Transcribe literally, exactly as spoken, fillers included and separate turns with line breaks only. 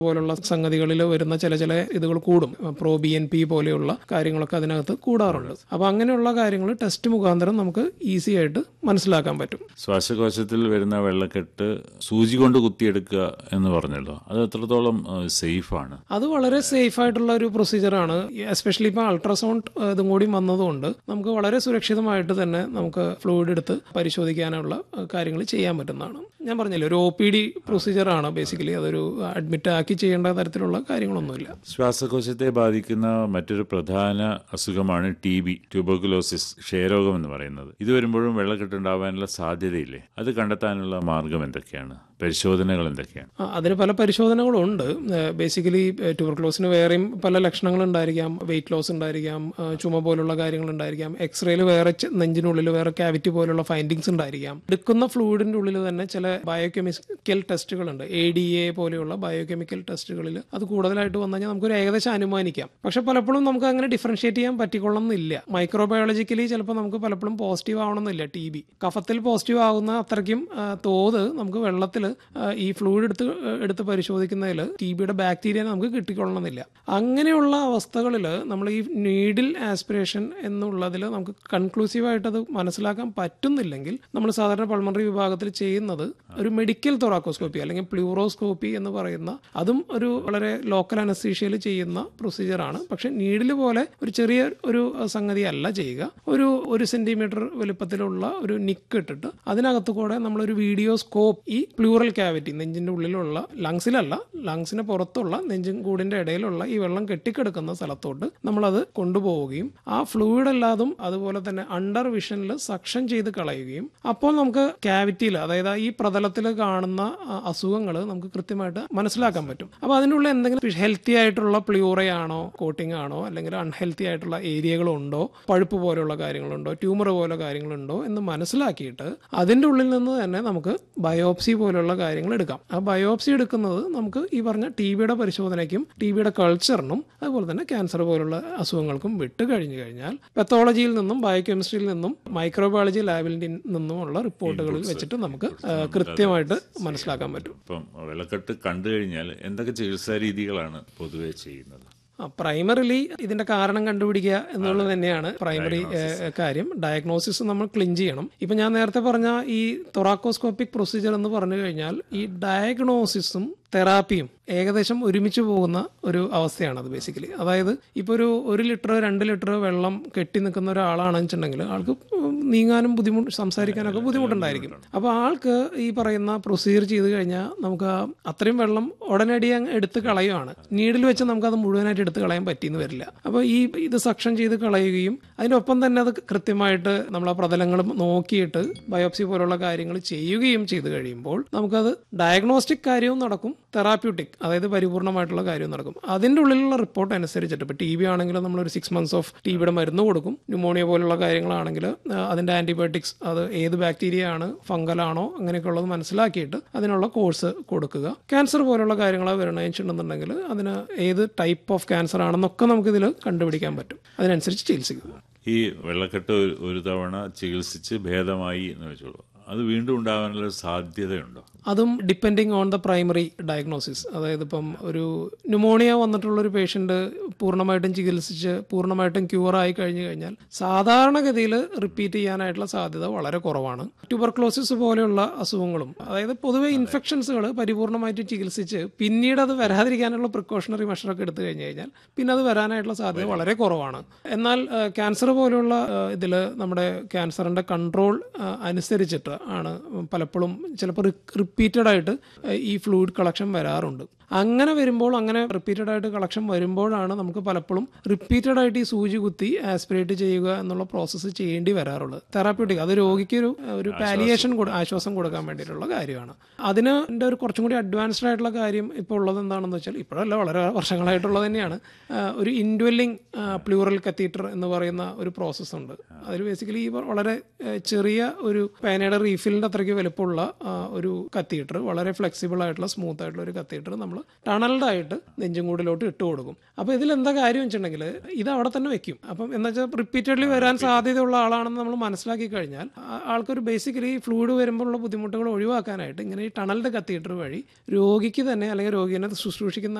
പോലുള്ള സംഗതികളിൽ വരുന്ന ചില ചില ഇതുകൾ കൂടും. പ്രോ ബി എൻ പി പോലെയുള്ള കാര്യങ്ങളൊക്കെ അതിനകത്ത് കൂടാറുണ്ട്. അപ്പോൾ അങ്ങനെയുള്ള കാര്യങ്ങൾ ടെസ്റ്റ് മുഖാന്തരം നമുക്ക് ഈസി ആയിട്ട് മനസ്സിലാക്കാൻ പറ്റും.
ശ്വാസകോശത്തിൽ വരുന്ന വെള്ളക്കെട്ട് സൂചി കൊണ്ട് കുത്തിയെടുക്കുക എന്ന് പറഞ്ഞല്ലോ, അത് എത്രത്തോളം സേഫ് ആണ്?
അത് വളരെ സേഫ് ആയിട്ടുള്ള ഒരു പ്രൊസീജിയറാണ്. എസ്പെഷ്യലി ഇപ്പോൾ അൾട്രാസൗണ്ട് ഇതും കൂടി വന്നതുകൊണ്ട് നമുക്ക് വളരെ സുരക്ഷിതമായിട്ട് തന്നെ നമുക്ക് ഫ്ലൂയിഡ് എടുത്ത് പരിശോധിക്കാനുള്ള കാര്യങ്ങൾ ചെയ്യാൻ പറ്റുന്നതാണ്. ഞാൻ പറഞ്ഞില്ലേ, ഒരു ഒ പി ഡി പ്രൊസീജിയറാണ് ബേസിക്കലി. അതൊരു അഡ്മിറ്റ് ആക്കി ചെയ്യേണ്ട തരത്തിലുള്ള കാര്യങ്ങളൊന്നുമില്ല.
ശ്വാസകോശത്തെ ബാധിക്കുന്ന മറ്റൊരു പ്രധാന അസുഖമാണ് ടി ബി, ട്യൂബർകുലോസിസ്, ക്ഷയരോഗം എന്ന് പറയുന്നത്. ഇത് വരുമ്പോഴും വെള്ളക്കെട്ടുണ്ടാവാനുള്ള സാധ്യതയില്ലേ? അത് കണ്ടെത്താനുള്ള മാർഗം എന്തൊക്കെയാണ്? പരിശോധനകൾ എന്തൊക്കെയാണ്?
അതിന് പല പരിശോധനകളും ഉണ്ട്. ബേസിക്കലി ട്യൂബർക്ലോസിന് വേറെയും പല ലക്ഷണങ്ങൾ ഉണ്ടായിരിക്കാം. വെയിറ്റ് ലോസ് ഉണ്ടായിരിക്കാം, ചുമ പോലുള്ള കാര്യങ്ങൾ ഉണ്ടായിരിക്കാം, എക്സ്റേയിൽ വേറെ നെഞ്ചിനുള്ളിൽ വേറെ ക്യാവിറ്റി പോലുള്ള ഫൈൻഡിങ്സ് ഉണ്ടായിരിക്കാം. എടുക്കുന്ന ഫ്ലൂയിഡിന്റെ ഉള്ളിൽ തന്നെ ചില ബയോകെമിക്കൽ ടെസ്റ്റുകളുണ്ട്. എ ഡി എ പോലെയുള്ള ബയോകെമിക്കൽ ടെസ്റ്റുകളിൽ അത് കൂടുതലായിട്ട് വന്നു കഴിഞ്ഞാൽ നമുക്കൊരു ഏകദേശം അനുമാനിക്കാം. പക്ഷെ പലപ്പോഴും നമുക്ക് അങ്ങനെ ഡിഫറൻഷിയേറ്റ് ചെയ്യാൻ പറ്റിക്കൊള്ളണമെന്നില്ല. മൈക്രോബയോളജിക്കലി ചിലപ്പോൾ നമുക്ക് പലപ്പോഴും പോസിറ്റീവ് ആവണമെന്നില്ല. ടി ബി കഫത്തിൽ പോസിറ്റീവ് ആകുന്ന അത്രയ്ക്കും തോത് നമുക്ക് വെള്ളത്തിൽ ഈ ഫ്ലൂയിഡ് എടുത്ത് എടുത്ത് പരിശോധിക്കുന്നതിൽ ടി ബിയുടെ ബാക്ടീരിയ നമുക്ക് കിട്ടിക്കൊള്ളണമെന്നില്ല. അങ്ങനെയുള്ള അവസ്ഥകളിൽ നമ്മൾ ഈ നീഡിൽ ആസ്പിറേഷൻ എന്നുള്ളതിൽ നമുക്ക് കൺക്ലൂസീവായിട്ട് അത് മനസ്സിലാക്കാൻ പറ്റുന്നില്ലെങ്കിൽ നമ്മൾ സാധാരണ പൾമണറി വിഭാഗത്തിൽ ചെയ്യുന്നത് ഒരു മെഡിക്കൽ തൊറാക്കോസ്കോപ്പി അല്ലെങ്കിൽ പ്ലൂറോസ്കോപ്പി എന്ന് പറയുന്ന, അതും ഒരു വളരെ ലോക്കൽ അനസ്തീഷ്യയിൽ ചെയ്യുന്ന പ്രൊസീജിയറാണ്. പക്ഷെ നീഡിൽ പോലെ ഒരു ചെറിയ ഒരു സംഗതി അല്ല ചെയ്യുക. ഒരു ഒരു സെന്റിമീറ്റർ വലുപ്പത്തിലുള്ള ഒരു നിക്ക് ഇട്ടിട്ട് അതിനകത്ത് കൂടെ നമ്മളൊരു വീഡിയോ സ്കോപ്പ് ഈ പ്ലൂറൽ ക്യാവിറ്റി, നെഞ്ചിന്റെ ഉള്ളിലുള്ള, ലങ്സിലല്ല, ലങ്സിന് പുറത്തുള്ള നെഞ്ചും കൂടിന്റെ ഇടയിലുള്ള ഈ വെള്ളം കെട്ടിക്കിടക്കുന്ന സ്ഥലത്തോട്ട് നമ്മളത് കൊണ്ടുപോവുകയും ആ ഫ്ലൂയിഡ് അല്ലാതും അതുപോലെ തന്നെ അണ്ടർ വിഷനിൽ സക്ഷൻ ചെയ്ത് കളയുകയും അപ്പോൾ നമുക്ക് ക്യാവിറ്റിയിൽ, അതായത് ഈ പ്രതലത്തിൽ കാണുന്ന അസുഖങ്ങൾ നമുക്ക് കൃത്യമായിട്ട് മനസ്സിലാക്കാൻ പറ്റും. അപ്പോൾ അതിനുള്ള എന്തെങ്കിലും ഹെൽത്തി ആയിട്ടുള്ള പ്ലൂറയാണോ, കോട്ടിംഗ് ആണോ, അല്ലെങ്കിൽ അൺഹെൽത്തി ആയിട്ടുള്ള ഏരിയകളുണ്ടോ, പഴുപ്പ് പോലുള്ള കാര്യങ്ങളുണ്ടോ, ട്യൂമർ പോലെ കാര്യങ്ങളുണ്ടോ എന്ന് മനസ്സിലാക്കിയിട്ട് അതിൻ്റെ ഉള്ളിൽ നിന്ന് തന്നെ നമുക്ക് ബയോപ്സി പോലുള്ള കാര്യങ്ങൾ എടുക്കാം. ആ ബയോപ്സി എടുക്കുന്നത് നമുക്ക് ഈ പറഞ്ഞ ടി ബിയുടെ പരിശോധനയ്ക്കും ടി ബിയുടെ കൾച്ചറിനും അതുപോലെ തന്നെ ക്യാൻസർ പോലുള്ള അസുഖങ്ങൾക്കും വിട്ട് കഴിഞ്ഞു കഴിഞ്ഞാൽ പെത്തോളജിയിൽ നിന്നും ബയോകെമിസ്ട്രിയിൽ നിന്നും മൈക്രോബയോളജി ലാബിൽ നിന്നുമുള്ള റിപ്പോർട്ടുകളിൽ വെച്ചിട്ട് നമുക്ക് കൃത്യമായിട്ട് മനസ്സിലാക്കാൻ പറ്റും.
ഇപ്പം വെള്ളക്കെട്ട് കണ്ടു കഴിഞ്ഞാൽ എന്തൊക്കെ ചികിത്സാ രീതികളാണ് പൊതുവെ ചെയ്യുന്നത്?
പ്രൈമറിലി ഇതിന്റെ കാരണം കണ്ടുപിടിക്കുക എന്നുള്ളത് തന്നെയാണ് പ്രൈമറി കാര്യം. ഡയഗ്നോസിസ് നമ്മൾ ക്ലിൻ ചെയ്യണം. ഇപ്പൊ ഞാൻ നേരത്തെ പറഞ്ഞ ഈ തൊറാക്കോസ്കോപ്പിക് പ്രൊസീജിയർ എന്ന് പറഞ്ഞു കഴിഞ്ഞാൽ ഈ ഡയഗ്നോസിസും തെറാപ്പിയും ഏകദേശം ഒരുമിച്ച് പോകുന്ന ഒരു അവസ്ഥയാണത് ബേസിക്കലി. അതായത് ഇപ്പോൾ ഒരു ഒരു ലിറ്റർ രണ്ട് ലിറ്റർ വെള്ളം കെട്ടി നിൽക്കുന്ന ഒരാളാണെന്ന് വെച്ചിട്ടുണ്ടെങ്കിൽ ആൾക്ക് നീങ്ങാനും ബുദ്ധിമുട്ട്, സംസാരിക്കാനൊക്കെ ബുദ്ധിമുട്ടുണ്ടായിരിക്കും. അപ്പോൾ ആൾക്ക് ഈ പറയുന്ന പ്രൊസീജിയർ ചെയ്ത് കഴിഞ്ഞാൽ നമുക്ക് അത്രയും വെള്ളം ഉടനടി അങ്ങ് എടുത്ത് കളയുകയാണ്. നീഡിൽ വെച്ച് നമുക്കത് മുഴുവനായിട്ട് എടുത്ത് കളയാൻ പറ്റിയെന്ന് വരില്ല. അപ്പോൾ ഈ ഇത് സക്ഷൻ ചെയ്ത് കളയുകയും അതിനൊപ്പം തന്നെ അത് കൃത്യമായിട്ട് നമ്മൾ ആ പ്രതലങ്ങളും നോക്കിയിട്ട് ബയോപ്സി പോലുള്ള കാര്യങ്ങൾ ചെയ്യുകയും ചെയ്ത് കഴിയുമ്പോൾ നമുക്കത് ഡയഗ്നോസ്റ്റിക് കാര്യവും നടക്കും, തെറാപ്യൂട്ടിക് അതായത് പരിപൂർണമായിട്ടുള്ള കാര്യം നടക്കും. അതിൻ്റെ ഉള്ളിലുള്ള റിപ്പോർട്ട് അനുസരിച്ചിട്ട് ഇപ്പോൾ ടി ബി ആണെങ്കിൽ നമ്മളൊരു സിക്സ് മന്ത്സ് ഓഫ് ടി ബിയുടെ മരുന്ന് കൊടുക്കും. ന്യൂമോണിയ പോലുള്ള കാര്യങ്ങളാണെങ്കിൽ അതിൻ്റെ ആൻറ്റിബയോട്ടിക്സ്, അത് ഏത് ബാക്ടീരിയ ആണ്, ഫംഗലാണോ, അങ്ങനെയൊക്കെ ഉള്ളത് മനസ്സിലാക്കിയിട്ട് അതിനുള്ള കോഴ്സ് കൊടുക്കുക. ക്യാൻസർ പോലുള്ള കാര്യങ്ങൾ വരണമെന്നുണ്ടെന്നുണ്ടെങ്കിൽ അതിന് ഏത് ടൈപ്പ് ഓഫ് ക്യാൻസർ ആണെന്നൊക്കെ നമുക്കിതിൽ കണ്ടുപിടിക്കാൻ പറ്റും. അതിനനുസരിച്ച് ചികിത്സിക്കുക.
ഈ വെള്ളക്കെട്ട് ഒരു തവണ ചികിത്സിച്ച് ഭേദമായി എന്ന് വെച്ചോളൂ, അത് വീണ്ടും ഉണ്ടാകാനുള്ള സാധ്യതയുണ്ടോ?
അതും depending on the primary diagnosis. അതായത് ഇപ്പം ഒരു ന്യൂമോണിയ വന്നിട്ടുള്ളൊരു പേഷ്യൻ്റ് പൂർണ്ണമായിട്ടും ചികിത്സിച്ച് പൂർണ്ണമായിട്ടും ക്യൂർ ആയി കഴിഞ്ഞു കഴിഞ്ഞാൽ സാധാരണഗതിയിൽ റിപ്പീറ്റ് ചെയ്യാനായിട്ടുള്ള സാധ്യത വളരെ കുറവാണ്. ട്യൂബർക്ലോസിസ് പോലെയുള്ള അസുഖങ്ങളും, അതായത് പൊതുവെ ഇൻഫെക്ഷൻസുകൾ പരിപൂർണമായിട്ട് ചികിത്സിച്ച് പിന്നീട് അത് വരാതിരിക്കാനുള്ള പ്രിക്കോഷണറി മെഷറൊക്കെ എടുത്തു കഴിഞ്ഞു കഴിഞ്ഞാൽ പിന്നെ അത് വരാനായിട്ടുള്ള സാധ്യത വളരെ കുറവാണ്. എന്നാൽ ക്യാൻസർ പോലെയുള്ള ഇതിൽ നമ്മുടെ ക്യാൻസറിൻ്റെ കൺട്രോൾ അനുസരിച്ചിട്ട് ആണ് പലപ്പോഴും ചിലപ്പോൾ റിപ്പീറ്റഡ് ആയിട്ട് ഈ ഫ്ലൂയിഡ് കളക്ഷൻ വരാറുണ്ട്. അങ്ങനെ വരുമ്പോൾ, അങ്ങനെ റിപ്പീറ്റഡ് ആയിട്ട് കളക്ഷൻ വരുമ്പോഴാണ് നമുക്ക് പലപ്പോഴും റിപ്പീറ്റഡ് ആയിട്ട് ഈ സൂചി കുത്തി ആസ്പിറേറ്റ് ചെയ്യുക എന്നുള്ള പ്രോസസ്സ് ചെയ്യേണ്ടി വരാറുള്ളത്. തെറാപ്യൂട്ടിക്, അത് രോഗിക്ക് ഒരു ഒരു പാലിയേഷൻ, ആശ്വാസം കൊടുക്കാൻ വേണ്ടിയിട്ടുള്ള കാര്യമാണ്. അതിന് എൻ്റെ ഒരു കുറച്ചും കൂടി അഡ്വാൻസ്ഡ് ആയിട്ടുള്ള കാര്യം ഇപ്പോൾ ഉള്ളത് എന്താണെന്ന് വെച്ചാൽ, ഇപ്പോഴല്ല വളരെ വർഷങ്ങളായിട്ടുള്ളത് തന്നെയാണ്, ഒരു ഇൻഡ്വെല്ലിംഗ് പ്ലൂറൽ കത്തീറ്റർ എന്ന് പറയുന്ന ഒരു പ്രോസസ്സ് ഉണ്ട്. അതിൽ ബേസിക്കലി വളരെ ചെറിയ ഒരു പേനയുടെ റീഫിലിൻ്റെ അത്രയ്ക്ക് വലുപ്പമുള്ള ഒരു കത്തീറ്റർ, വളരെ ഫ്ലെക്സിബിൾ ആയിട്ടുള്ള സ്മൂത്ത് ആയിട്ടുള്ള ഒരു കത്തീറ്റർ നമ്മൾ ടണൽഡ് ആയിട്ട് നെഞ്ചുംകൂടിലോട്ട് ഇട്ട് കൊടുക്കും. അപ്പോൾ ഇതിലെന്താ കാര്യം വെച്ചിട്ടുണ്ടെങ്കിൽ ഇത് അവിടെ തന്നെ വെക്കും. അപ്പം എന്താ വെച്ചാൽ റിപ്പീറ്റഡ്ലി വരാൻ സാധ്യതയുള്ള ആളാണെന്ന് നമ്മൾ മനസ്സിലാക്കി കഴിഞ്ഞാൽ ആ- ആൾക്കൊരു ബേസിക്കലി ഫ്ലൂയിഡ് വരുമ്പോഴുള്ള ബുദ്ധിമുട്ടുകൾ ഒഴിവാക്കാനായിട്ട് ഇങ്ങനെ ഈ ടണൽഡ് കത്തീറ്റർ വഴി രോഗിക്ക് തന്നെ അല്ലെങ്കിൽ രോഗിയെ ശുശ്രൂഷിക്കുന്ന